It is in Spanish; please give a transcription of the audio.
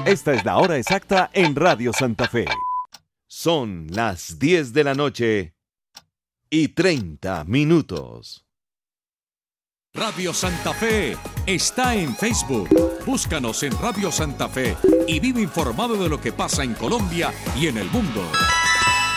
Esta es la hora exacta en Radio Santa Fe. Son las 10 de la noche y 30 minutos. Radio Santa Fe está en Facebook. Búscanos en Radio Santa Fe y vive informado de lo que pasa en Colombia y en el mundo.